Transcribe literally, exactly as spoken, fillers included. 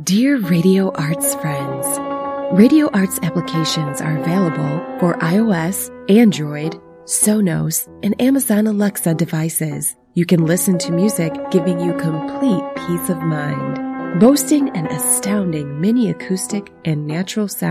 Dear Radio Arts friends, Radio Arts applications are available for iOS, Android, Sonos, and Amazon Alexa devices. You can listen to music giving you complete peace of mind. Boasting an astounding mini acoustic and natural sound